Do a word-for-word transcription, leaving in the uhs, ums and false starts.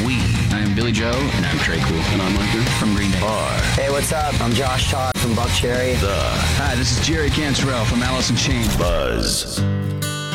We. I am Billy Joe. And I'm Trey Cool. And I'm Arthur from Green Day. Are. Hey, what's up? I'm Josh Todd from Buck Cherry. The. Hi, this is Jerry Cantrell from Alice in Chains. Buzz.